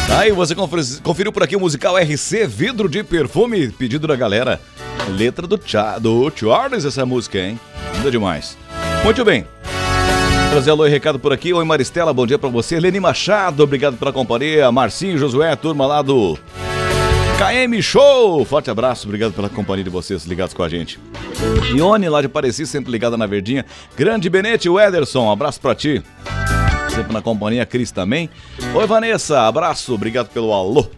Aí você conferiu por aqui o musical RC, Vidro de Perfume, pedido da galera. Letra do Charles essa música, hein? Linda demais. Muito bem. Trazer alô e recado por aqui. Oi Maristela, bom dia pra você. Leni Machado, obrigado pela companhia. Marcinho, Josué, turma lá do KM Show. Forte abraço, obrigado pela companhia de vocês ligados com a gente. Ione lá de Pareci, sempre ligada na Verdinha. Grande Benete, o Ederson, abraço pra ti. Sempre na companhia, Cris também. Oi Vanessa, abraço, obrigado pelo alô.